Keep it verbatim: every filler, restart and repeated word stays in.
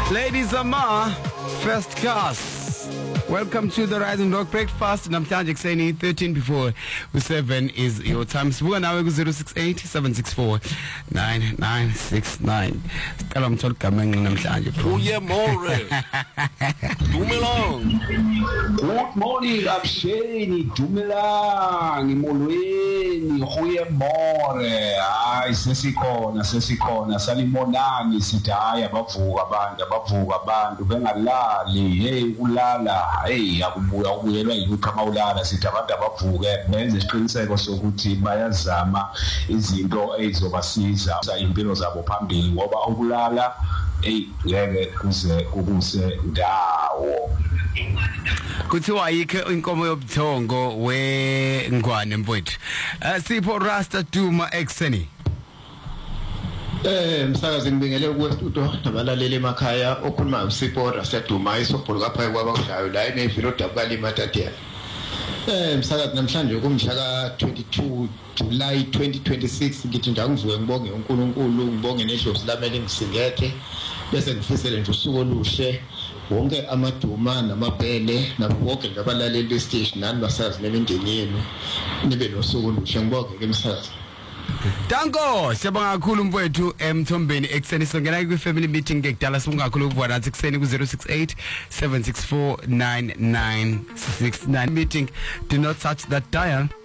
Ladies and ma, first class. Welcome to the Rising Rock Breakfast. Namhlanje kuseni thirteen before seven is your time. Sibuka nawe ku zero six eight seven six four nine nine six nine. Sicela umthole igama enqini namhlanje bro. Uye more. Dumelang. Good morning, Absheni. Dumelang. Imolweni. Uye more. Hayi sesikhona sesikhona salimonani sithi hayi abavuka abantu abavuka abantu bengalali. Hey ulala. Hey akubuya ubuyelwa yikho amawulala sithi abantu abavuke benze isiqiniseko sokuthi bayazama izinto ezizobasiza impilo zabo phambili ngoba ukulala hey ngeke kuze kubuse ndawo. Kuthiwa yikho inkomo yobuthongo wengwane mfowethu. Sipho Rasta Duma ekseni. Eh msakazi ngibingelele kuwestudio nabalaleli emakhaya okhuluma uSipho Rasta Duma isobhuluka phaya kwabakushayo la enevilo dabukali matathe. Eh msakazi namhlanje kumshaka twenty-two July twenty twenty-six ngithi nje ngivuke ngibonge uNkulunkulu ngibonge nedlozi lami elingisingethe bese ngifisele nje usuku oluhle wonke amaduma namabhele nabonke ngabalaleli bestation nani basazi nemindeni yenu nibe nosuku oluhle ngibonge ke msakazi. Danko, siyabonga kakhulu mfowethu eMthombeni ekseni songena kwi family meeting ngekudala sibonga kakhulu ukubona nathi ekseni ku zero six eight seven six four nine nine six nine meeting. Do not touch that dial.